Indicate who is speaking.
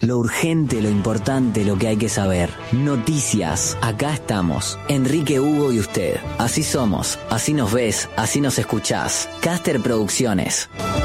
Speaker 1: Lo urgente, lo importante, lo que hay que saber. Noticias. Acá estamos. Enrique, Hugo y usted. Así somos. Así nos ves. Así nos escuchás. Caster Producciones.